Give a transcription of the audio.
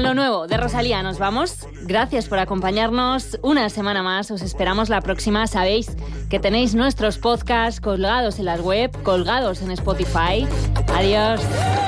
lo nuevo de Rosalía nos vamos. Gracias por acompañarnos una semana más. Os esperamos la próxima. Sabéis que tenéis nuestros podcasts colgados en la web, colgados en Spotify. Adiós.